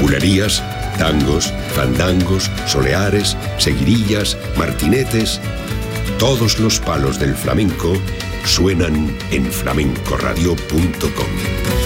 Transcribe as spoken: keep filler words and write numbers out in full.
bulerías, tangos, fandangos, soleares, seguirillas, martinetes. Todos los palos del flamenco suenan en flamenco radio punto com.